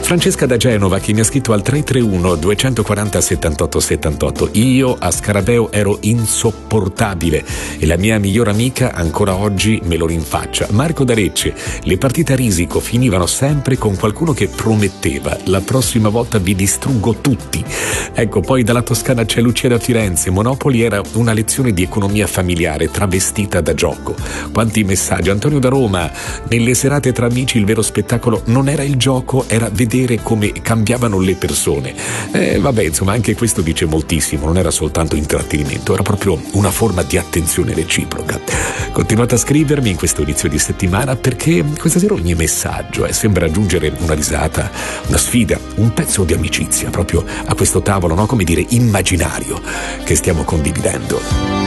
Francesca da Genova che mi ha scritto al 331 240 78 78. Io a Scarabeo ero insopportabile e la mia migliore amica ancora oggi me lo rinfaccia. Marco da Lecce, le partite a risico finivano sempre con qualcuno che prometteva: la prossima volta vi distruggo tutti. Ecco, poi dalla Toscana c'è Lucia da Firenze. Monopoli era una lezione di economia familiare travestita da gioco. Quanti messaggi. Antonio da Roma, nelle serate tra amici il vero spettacolo non era il gioco, era vedere come cambiavano le persone. Vabbè, insomma, anche questo dice moltissimo, non era soltanto intrattenimento, era proprio una forma di attenzione reciproca. Continuate a scrivermi in questo inizio di settimana, perché questa sera ogni messaggio sembra aggiungere una risata, una sfida, un pezzo di amicizia proprio a questo tavolo, no? Come dire, immaginario che stiamo condividendo.